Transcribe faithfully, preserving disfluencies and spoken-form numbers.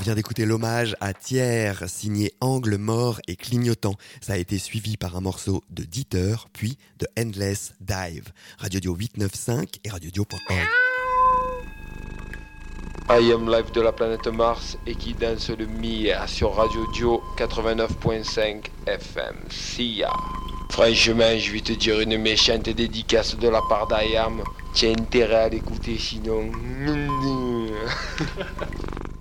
vient d'écouter l'hommage à Thiers, signé Angle mort et clignotant. Ça a été suivi par un morceau de Dieter, puis de Endless Dive. Radio Dio huit neuf cinq et radio dio point org. I am live de la planète Mars et qui danse le Mia sur Radio Dio quatre-vingt-neuf point cinq F M. See ya. Franchement, je vais te dire une méchante dédicace de la part d'I A M. Tiens intérêt à l'écouter sinon.